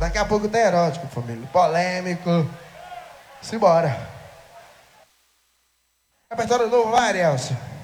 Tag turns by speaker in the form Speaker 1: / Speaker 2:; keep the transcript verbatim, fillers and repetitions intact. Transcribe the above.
Speaker 1: Daqui a pouco tem erótico, família. Polêmico. Simbora. Repertório novo, vai, Arielson.